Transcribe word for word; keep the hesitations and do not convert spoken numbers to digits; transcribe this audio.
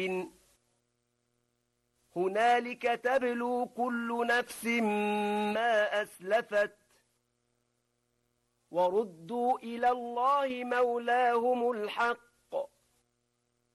هنالك تبلو كل نفس ما أسلفت وردوا إلى الله مولاهم الحق